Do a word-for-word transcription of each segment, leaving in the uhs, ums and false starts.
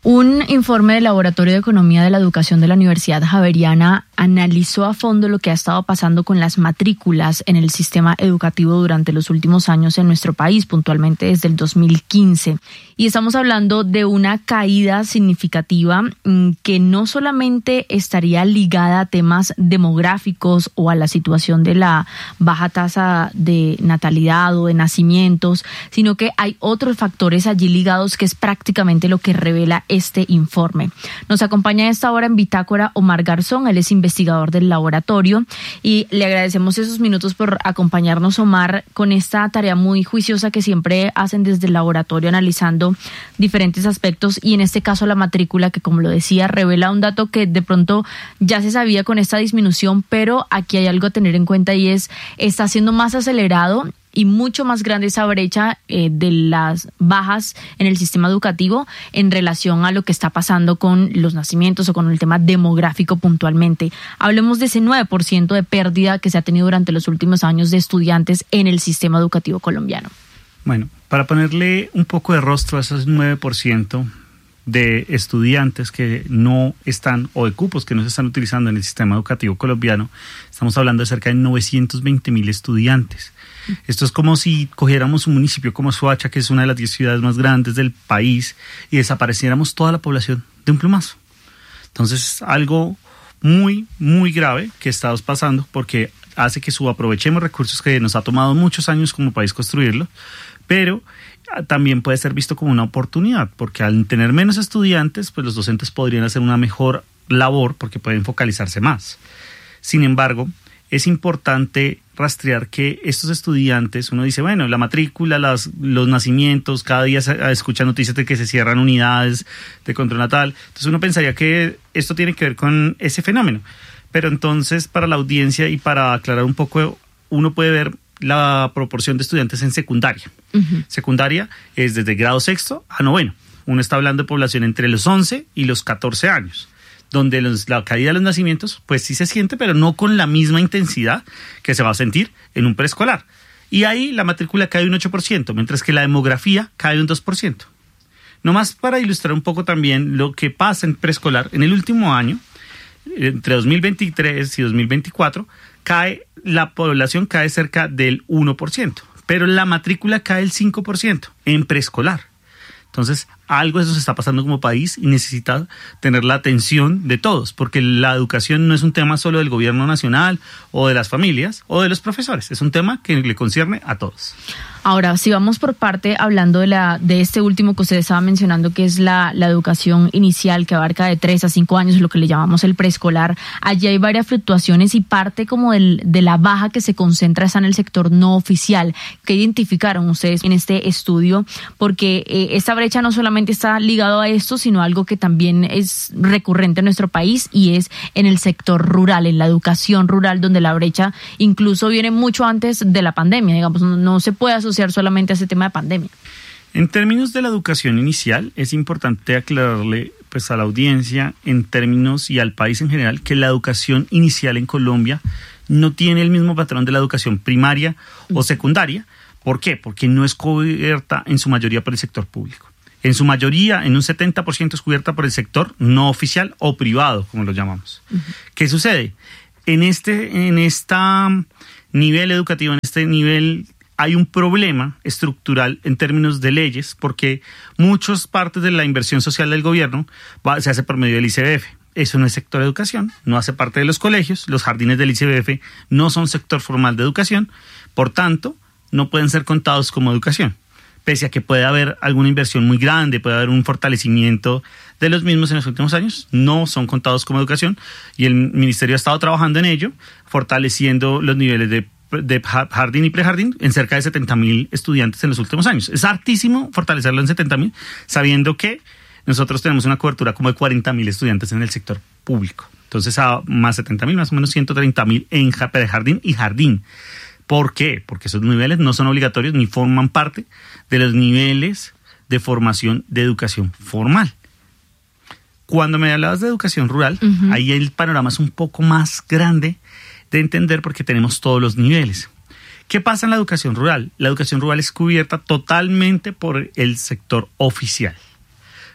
Un informe del Laboratorio de Economía de la Educación de la Universidad Javeriana analizó a fondo lo que ha estado pasando con las matrículas en el sistema educativo durante los últimos años en nuestro país, puntualmente desde el dos mil quince. Y estamos hablando de una caída significativa que no solamente estaría ligada a temas demográficos o a la situación de la baja tasa de natalidad o de nacimientos, sino que hay otros factores allí ligados que es prácticamente lo que revela este informe. Nos acompaña a esta hora en Bitácora Omar Garzón, él es investigador del laboratorio y le agradecemos esos minutos por acompañarnos, Omar, con esta tarea muy juiciosa que siempre hacen desde el laboratorio analizando diferentes aspectos y en este caso la matrícula que, como lo decía, revela un dato que de pronto ya se sabía con esta disminución, pero aquí hay algo a tener en cuenta y es, está siendo más acelerado y mucho más grande esa brecha eh, de las bajas en el sistema educativo en relación a lo que está pasando con los nacimientos o con el tema demográfico puntualmente. Hablemos de ese nueve por ciento de pérdida que se ha tenido durante los últimos años de estudiantes en el sistema educativo colombiano. Bueno, para ponerle un poco de rostro a esos nueve por ciento de estudiantes que no están, o de cupos que no se están utilizando en el sistema educativo colombiano, estamos hablando de cerca de novecientos veinte mil estudiantes. Esto es como si cogiéramos un municipio como Soacha, que es una de las diez ciudades más grandes del país, y desapareciéramos toda la población de un plumazo. Entonces es algo muy, muy grave que estamos pasando porque hace que subaprovechemos recursos que nos ha tomado muchos años como país construirlo, pero también puede ser visto como una oportunidad, porque al tener menos estudiantes, pues los docentes podrían hacer una mejor labor porque pueden focalizarse más. Sin embargo, es importante rastrear que estos estudiantes, uno dice, bueno, la matrícula, las, los nacimientos, cada día se escucha noticias de que se cierran unidades de control natal, entonces uno pensaría que esto tiene que ver con ese fenómeno, pero entonces para la audiencia y para aclarar un poco, uno puede ver la proporción de estudiantes en secundaria. Uh-huh. Secundaria es desde grado sexto a noveno, uno está hablando de población entre los once y los catorce años. Donde los, la caída de los nacimientos pues sí se siente, pero no con la misma intensidad que se va a sentir en un preescolar. Y ahí la matrícula cae un ocho por ciento, mientras que la demografía cae un dos por ciento. Nomás para ilustrar un poco también lo que pasa en preescolar, en el último año, entre dos mil veintitrés y dos mil veinticuatro, cae, la población cae cerca del uno por ciento, pero la matrícula cae el cinco por ciento en preescolar. Entonces, algo de eso se está pasando como país y necesita tener la atención de todos, porque la educación no es un tema solo del gobierno nacional o de las familias o de los profesores, es un tema que le concierne a todos. Ahora, si vamos por parte, hablando de la de este último que usted estaba mencionando, que es la, la educación inicial, que abarca de tres a cinco años, lo que le llamamos el preescolar, allí hay varias fluctuaciones y parte como del, de la baja que se concentra está en el sector no oficial. ¿Qué identificaron ustedes en este estudio? Porque eh, esta brecha no solamente está ligado a esto, sino algo que también es recurrente en nuestro país y es en el sector rural, en la educación rural, donde la brecha incluso viene mucho antes de la pandemia, digamos, no, no se puede asociar solamente a ese tema de pandemia. En términos de la educación inicial, es importante aclararle pues, a la audiencia, en términos y al país en general, que la educación inicial en Colombia no tiene el mismo patrón de la educación primaria o secundaria. ¿Por qué? Porque no es cubierta en su mayoría por el sector público. En su mayoría, en un setenta por ciento es cubierta por el sector no oficial o privado, como lo llamamos. Uh-huh. ¿Qué sucede? En este, en esta nivel educativo, en este nivel, hay un problema estructural en términos de leyes, porque muchas partes de la inversión social del gobierno va, se hace por medio del I C B F. Eso no es sector de educación, no hace parte de los colegios, los jardines del I C B F no son sector formal de educación, por tanto, no pueden ser contados como educación. Pese a que puede haber alguna inversión muy grande, puede haber un fortalecimiento de los mismos en los últimos años, no son contados como educación y el ministerio ha estado trabajando en ello, fortaleciendo los niveles de, de jardín y prejardín en cerca de setenta mil estudiantes en los últimos años. Es hartísimo fortalecerlo en setenta mil, sabiendo que nosotros tenemos una cobertura como de cuarenta mil estudiantes en el sector público. Entonces, a más setenta mil, más o menos ciento treinta mil en prejardín y jardín. ¿Por qué? Porque esos niveles no son obligatorios ni forman parte de los niveles de formación de educación formal. Cuando me hablabas de educación rural, uh-huh. ahí el panorama es un poco más grande de entender porque tenemos todos los niveles. ¿Qué pasa en la educación rural? La educación rural es cubierta totalmente por el sector oficial.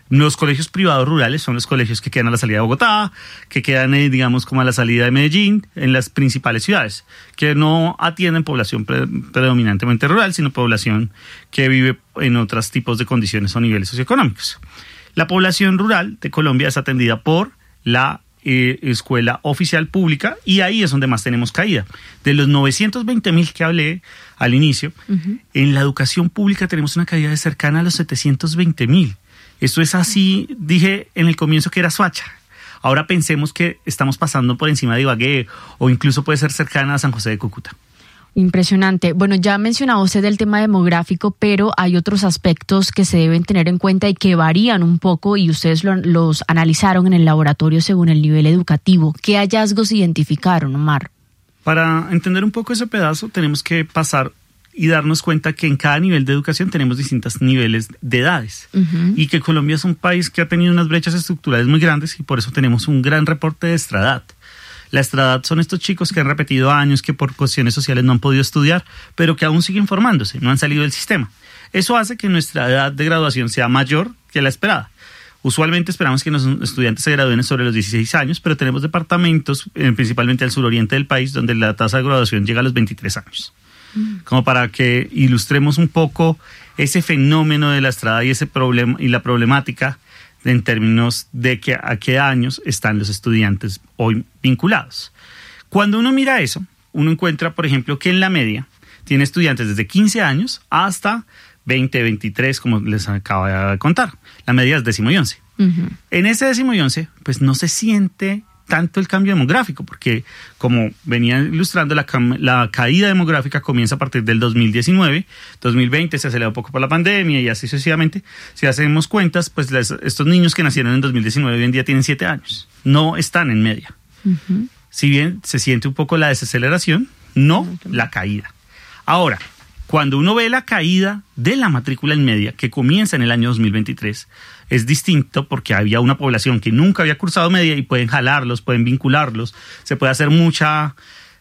Los colegios privados rurales son los colegios que quedan a la salida de Bogotá, que quedan, eh, digamos, como a la salida de Medellín, en las principales ciudades, que no atienden población pre- predominantemente rural, sino población que vive en otros tipos de condiciones o niveles socioeconómicos. La población rural de Colombia es atendida por la eh, escuela oficial pública y ahí es donde más tenemos caída. De los novecientos veinte mil que hablé al inicio, uh-huh. en la educación pública tenemos una caída de cercana a los setecientos veinte mil. Esto es así, dije en el comienzo que era Soacha. Ahora pensemos que estamos pasando por encima de Ibagué o incluso puede ser cercana a San José de Cúcuta. Impresionante. Bueno, ya mencionaba usted el tema demográfico, pero hay otros aspectos que se deben tener en cuenta y que varían un poco y ustedes lo, los analizaron en el laboratorio según el nivel educativo. ¿Qué hallazgos identificaron, Omar? Para entender un poco ese pedazo tenemos que pasar y darnos cuenta que en cada nivel de educación tenemos distintos niveles de edades uh-huh. y que Colombia es un país que ha tenido unas brechas estructurales muy grandes y por eso tenemos un gran reporte de extraedad. La extraedad son estos chicos que han repetido años, que por cuestiones sociales no han podido estudiar, pero que aún siguen formándose, no han salido del sistema. Eso hace que nuestra edad de graduación sea mayor que la esperada. Usualmente esperamos que los estudiantes se gradúen sobre los dieciséis años, pero tenemos departamentos, eh, principalmente al suroriente del país, donde la tasa de graduación llega a los veintitrés años. Como para que ilustremos un poco ese fenómeno de la extraedad y ese problema y la problemática en términos de que a qué años están los estudiantes hoy vinculados. Cuando uno mira eso, uno encuentra, por ejemplo, que en la media tiene estudiantes desde quince años hasta veinte, veintitrés, como les acabo de contar. La media es décimo y once. Uh-huh. En ese décimo y once, pues no se siente tanto el cambio demográfico, porque como venía ilustrando, la, la caída demográfica comienza a partir del dos mil diecinueve, dos mil veinte se aceleró un poco por la pandemia y así sucesivamente. Si hacemos cuentas, pues les, estos niños que nacieron en dos mil diecinueve hoy en día tienen siete años, no están en media. Uh-huh. Si bien se siente un poco la desaceleración, no uh-huh. la caída. Ahora, cuando uno ve la caída de la matrícula en media, que comienza en el año dos mil veintitrés, es distinto porque había una población que nunca había cursado media y pueden jalarlos, pueden vincularlos, se puede hacer mucha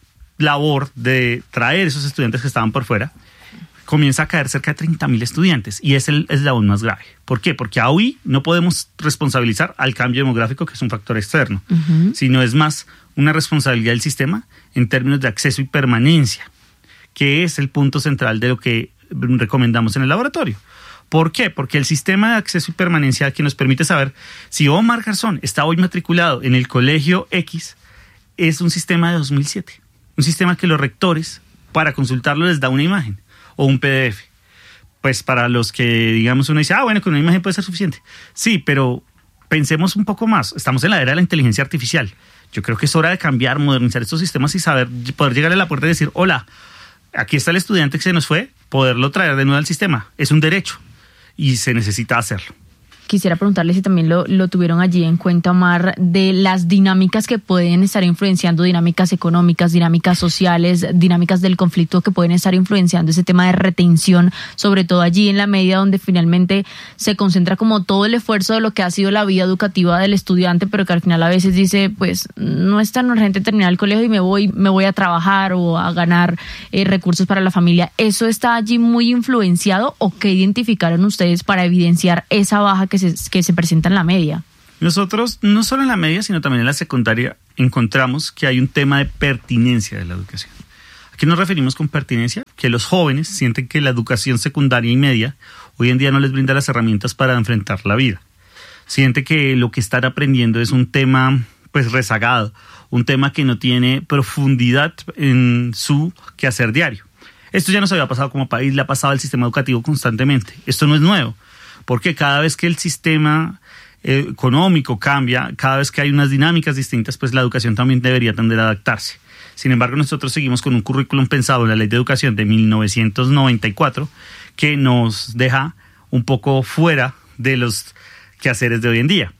labor de traer esos estudiantes que estaban por fuera. Comienza a caer cerca de treinta mil estudiantes y es el eslabón más grave. ¿Por qué? Porque hoy no podemos responsabilizar al cambio demográfico, que es un factor externo, uh-huh. sino es más una responsabilidad del sistema en términos de acceso y permanencia, que es el punto central de lo que recomendamos en el laboratorio. ¿Por qué? Porque el sistema de acceso y permanencia que nos permite saber si Omar Garzón está hoy matriculado en el colegio X es un sistema de dos mil siete. Un sistema que los rectores, para consultarlo, les da una imagen o un P D F. Pues para los que, digamos, uno dice, ah, bueno, con una imagen puede ser suficiente. Sí, pero pensemos un poco más. Estamos en la era de la inteligencia artificial. Yo creo que es hora de cambiar, modernizar estos sistemas y saber, poder llegar a la puerta y decir, hola, aquí está el estudiante que se nos fue, poderlo traer de nuevo al sistema. Es un derecho y se necesita hacerlo. Quisiera preguntarle si también lo, lo tuvieron allí en cuenta, Omar, de las dinámicas que pueden estar influenciando, dinámicas económicas, dinámicas sociales, dinámicas del conflicto que pueden estar influenciando ese tema de retención, sobre todo allí en la media donde finalmente se concentra como todo el esfuerzo de lo que ha sido la vida educativa del estudiante, pero que al final a veces dice, pues no es tan urgente terminar el colegio y me voy, me voy a trabajar o a ganar eh, recursos para la familia. ¿Eso está allí muy influenciado o qué identificaron ustedes para evidenciar esa baja que Se, que se presenta en la media? Nosotros, no solo en la media, sino también en la secundaria, encontramos que hay un tema de pertinencia de la educación. ¿A qué nos referimos con pertinencia? Que los jóvenes sienten que la educación secundaria y media hoy en día no les brinda las herramientas para enfrentar la vida. Sienten que lo que están aprendiendo es un tema pues rezagado, un tema que no tiene profundidad en su quehacer diario. Esto ya nos había pasado como país, le ha pasado al sistema educativo constantemente. Esto no es nuevo. Porque cada vez que el sistema eh, económico cambia, cada vez que hay unas dinámicas distintas, pues la educación también debería tender a adaptarse. Sin embargo, nosotros seguimos con un currículum pensado en la Ley de Educación de mil novecientos noventa y cuatro que nos deja un poco fuera de los quehaceres de hoy en día.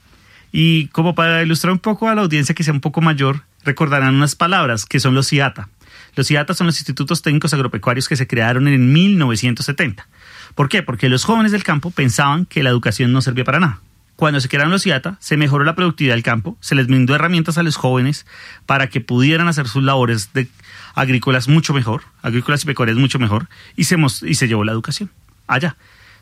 Y como para ilustrar un poco a la audiencia que sea un poco mayor, recordarán unas palabras que son los I A T A. Los I A T A son los Institutos Técnicos Agropecuarios que se crearon en mil novecientos setenta. ¿Por qué? Porque los jóvenes del campo pensaban que la educación no servía para nada. Cuando se crearon los I A T A, se mejoró la productividad del campo, se les brindó herramientas a los jóvenes para que pudieran hacer sus labores de agrícolas mucho mejor, agrícolas y pecuarias mucho mejor, y se, y se llevó la educación allá.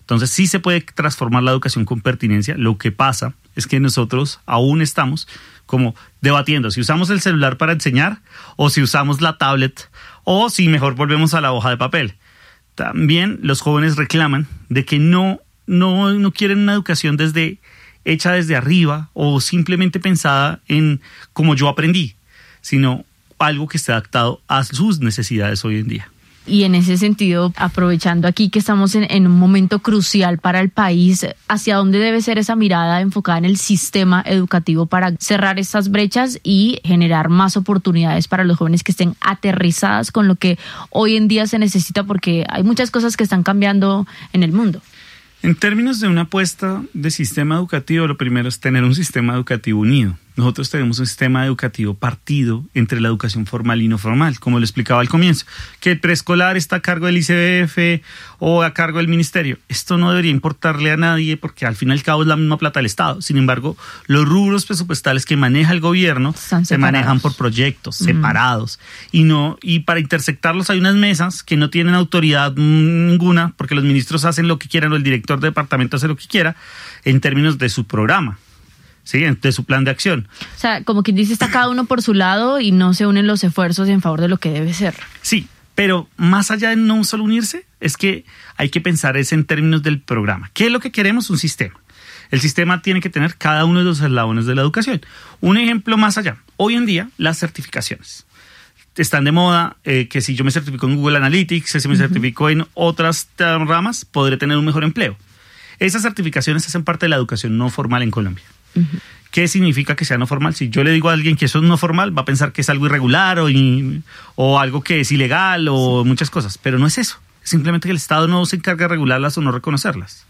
Entonces sí se puede transformar la educación con pertinencia. Lo que pasa es que nosotros aún estamos como debatiendo si usamos el celular para enseñar o si usamos la tablet o si mejor volvemos a la hoja de papel. También los jóvenes reclaman de que no, no, no quieren una educación desde, hecha desde arriba o simplemente pensada en cómo yo aprendí, sino algo que esté adaptado a sus necesidades hoy en día. Y en ese sentido, aprovechando aquí que estamos en, en un momento crucial para el país, ¿hacia dónde debe ser esa mirada enfocada en el sistema educativo para cerrar estas brechas y generar más oportunidades para los jóvenes que estén aterrizadas con lo que hoy en día se necesita? Porque hay muchas cosas que están cambiando en el mundo. En términos de una apuesta de sistema educativo, lo primero es tener un sistema educativo unido. Nosotros tenemos un sistema educativo partido entre la educación formal y no formal, como lo explicaba al comienzo, que el preescolar está a cargo del I C B F o a cargo del ministerio. Esto no debería importarle a nadie porque al fin y al cabo es la misma plata del Estado. Sin embargo, los rubros presupuestales que maneja el gobierno se manejan por proyectos, uh-huh. separados. Y, no, y para intersectarlos hay unas mesas que no tienen autoridad ninguna porque los ministros hacen lo que quieran o el director de departamento hace lo que quiera en términos de su programa. Sí, de su plan de acción. O sea, como quien dice, está cada uno por su lado y no se unen los esfuerzos en favor de lo que debe ser. Sí, pero más allá de no solo unirse, es que hay que pensar es en términos del programa. ¿Qué es lo que queremos? Un sistema. El sistema tiene que tener cada uno de los eslabones de la educación. Un ejemplo más allá. Hoy en día, las certificaciones. Están de moda eh, que si yo me certifico en Google Analytics, si me uh-huh. certifico en otras ramas, podré tener un mejor empleo. Esas certificaciones hacen parte de la educación no formal en Colombia. Uh-huh. ¿Qué significa que sea no formal? Si yo le digo a alguien que eso es no formal, va a pensar que es algo irregular o, in, o algo que es ilegal o sí. muchas cosas, pero no es eso. Es simplemente que el Estado no se encarga de regularlas o no reconocerlas.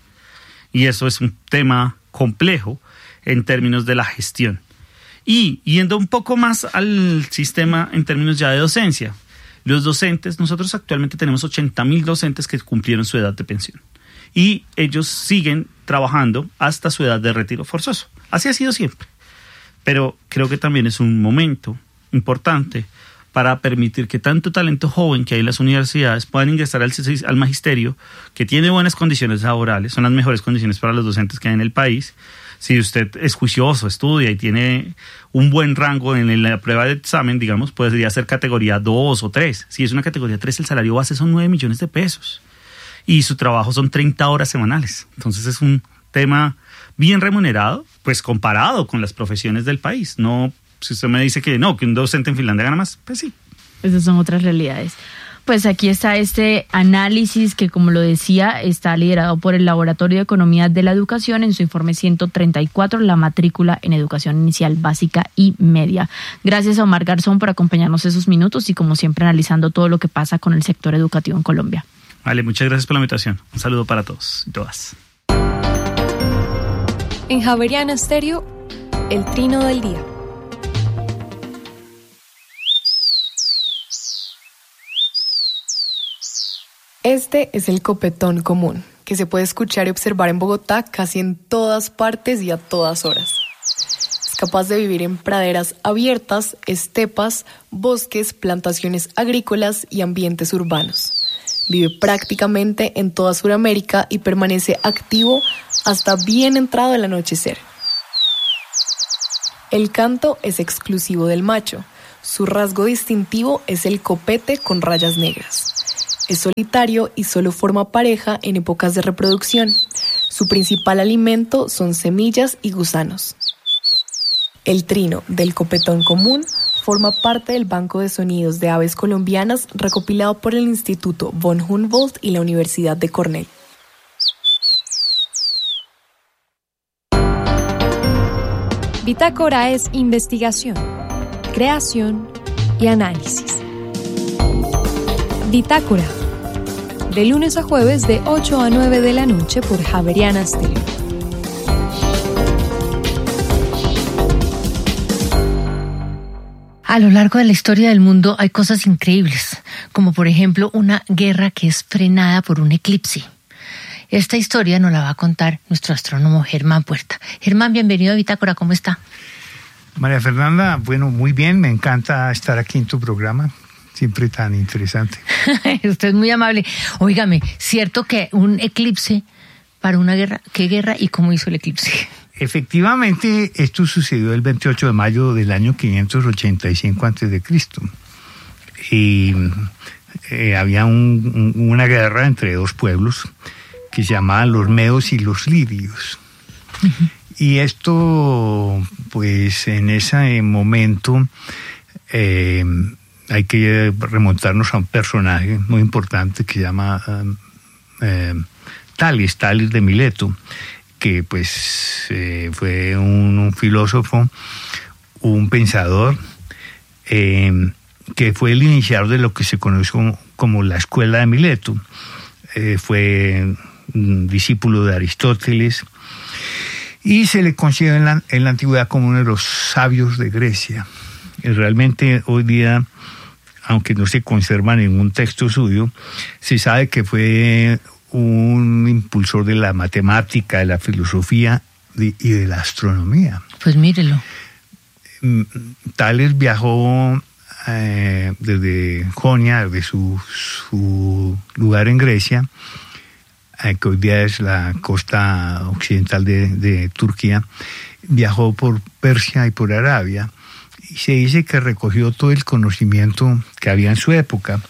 Y eso es un tema complejo en términos de la gestión. Y yendo un poco más al sistema en términos ya de docencia, los docentes, nosotros actualmente tenemos ochenta mil docentes que cumplieron su edad de pensión. Y ellos siguen trabajando hasta su edad de retiro forzoso. Así ha sido siempre. Pero creo que también es un momento importante para permitir que tanto talento joven que hay en las universidades puedan ingresar al, al magisterio, que tiene buenas condiciones laborales, son las mejores condiciones para los docentes que hay en el país. Si usted es juicioso, estudia y tiene un buen rango en la prueba de examen, digamos, podría ser categoría dos o tres. Si es una categoría tres, el salario base son nueve millones de pesos. Y su trabajo son treinta horas semanales. Entonces es un tema bien remunerado, pues comparado con las profesiones del país. No, si usted me dice que no, que un docente en Finlandia gana más, pues sí. Esas son otras realidades. Pues aquí está este análisis que, como lo decía, está liderado por el Laboratorio de Economía de la Educación en su informe ciento treinta y cuatro, la matrícula en educación inicial, básica y media. Gracias a Omar Garzón por acompañarnos esos minutos y, como siempre, analizando todo lo que pasa con el sector educativo en Colombia. Vale, muchas gracias por la invitación. Un saludo para todos y todas. En Javeriana Estéreo, el trino del día. Este es el copetón común, que se puede escuchar y observar en Bogotá casi en todas partes y a todas horas. Es capaz de vivir en praderas abiertas, estepas, bosques, plantaciones agrícolas y ambientes urbanos. Vive prácticamente en toda Sudamérica y permanece activo hasta bien entrado el anochecer. El canto es exclusivo del macho. Su rasgo distintivo es el copete con rayas negras. Es solitario y solo forma pareja en épocas de reproducción. Su principal alimento son semillas y gusanos. El trino del copetón común forma parte del Banco de Sonidos de Aves Colombianas recopilado por el Instituto von Humboldt y la Universidad de Cornell. Bitácora es investigación, creación y análisis. Bitácora, de lunes a jueves de ocho a nueve de la noche por Javeriana Estéreo. A lo largo de la historia del mundo hay cosas increíbles, como por ejemplo una guerra que es frenada por un eclipse. Esta historia nos la va a contar nuestro astrónomo Germán Puerta. Germán, bienvenido a Bitácora, ¿cómo está? María Fernanda, bueno, muy bien, me encanta estar aquí en tu programa, siempre tan interesante. Usted es muy amable. Óigame, ¿cierto que un eclipse para una guerra. ¿Qué guerra y cómo hizo el eclipse? Efectivamente, esto sucedió el veintiocho de mayo del año quinientos ochenta y cinco antes de Cristo. Y eh, había un, un, una guerra entre dos pueblos que se llamaban los medos y los lidios. Uh-huh. Y esto, pues en ese momento, eh, hay que remontarnos a un personaje muy importante que se llama um, eh, Tales, Tales de Mileto, que pues eh, fue un, un filósofo, un pensador, eh, que fue el iniciador de lo que se conoce como, como la Escuela de Mileto. Eh, fue un discípulo de Aristóteles y se le considera en la, en la antigüedad como uno de los sabios de Grecia. Y realmente hoy día, aunque no se conserva ningún texto suyo, se sabe que fue un impulsor de la matemática, de la filosofía y de la astronomía. Pues mírelo. Tales viajó eh, desde Jonia, desde su, su lugar en Grecia, eh, que hoy día es la costa occidental de, de Turquía, viajó por Persia y por Arabia, y se dice que recogió todo el conocimiento que había en su época,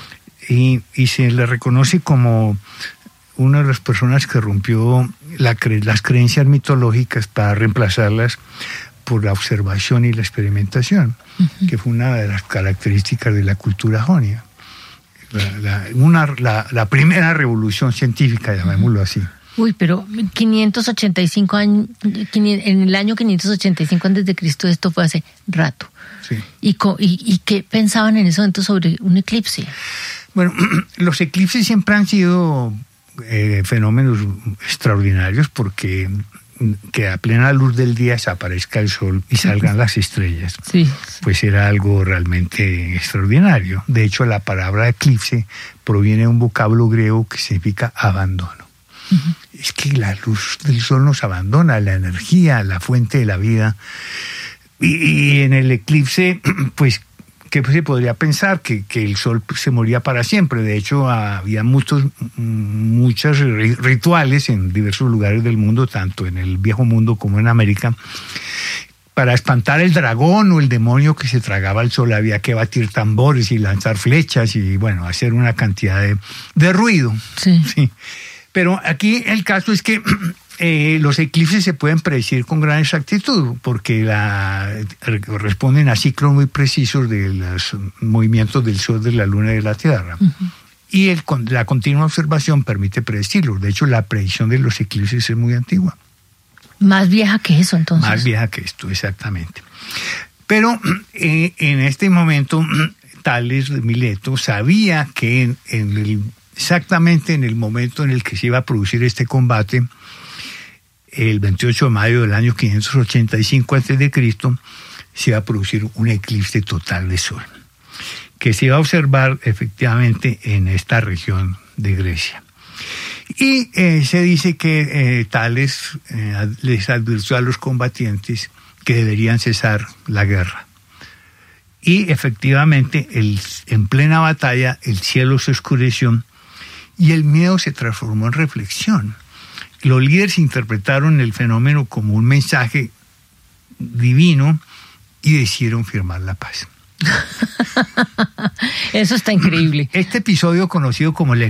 y, y se le reconoce como una de las personas que rompió la cre- las creencias mitológicas para reemplazarlas por la observación y la experimentación, uh-huh. que fue una de las características de la cultura jonia. La, la, una, la, la primera revolución científica, llamémoslo así. Uy, pero quinientos ochenta y cinco años, en el año quinientos ochenta y cinco antes de Cristo, esto fue hace rato. Sí. ¿Y, y, ¿Y qué pensaban en ese momento sobre un eclipse? Bueno, los eclipses siempre han sido eh, fenómenos extraordinarios porque que a plena luz del día desaparezca el sol y salgan las estrellas, sí, sí. pues era algo realmente extraordinario. De hecho, la palabra eclipse proviene de un vocablo griego que significa abandono. Uh-huh. Es que la luz del sol nos abandona, la energía, la fuente de la vida. Y, y en el eclipse, pues, ¿qué se podría pensar? Que, que el sol se moría para siempre. De hecho, había muchos muchos rituales en diversos lugares del mundo, tanto en el viejo mundo como en América. Para espantar el dragón o el demonio que se tragaba el sol, había que batir tambores y lanzar flechas y, bueno, hacer una cantidad de, de ruido. Sí. Sí. Pero aquí el caso es que eh, los eclipses se pueden predecir con gran exactitud porque la, responden a ciclos muy precisos de los movimientos del Sol, de la Luna y de la Tierra. Uh-huh. Y el, la continua observación permite predecirlos. De hecho, la predicción de los eclipses es muy antigua. Más vieja que eso, entonces. Más vieja que esto, exactamente. Pero eh, en este momento, Tales de Mileto sabía que en, en el exactamente en el momento en el que se iba a producir este combate, el veintiocho de mayo del año quinientos ochenta y cinco antes de Cristo, se iba a producir un eclipse total de sol, que se iba a observar efectivamente en esta región de Grecia. Y eh, se dice que eh, Tales eh, les advirtió a los combatientes que deberían cesar la guerra. Y efectivamente, el, en plena batalla, el cielo se oscureció y el miedo se transformó en reflexión. Los líderes interpretaron el fenómeno como un mensaje divino y decidieron firmar la paz. Eso está increíble. Este episodio, conocido como el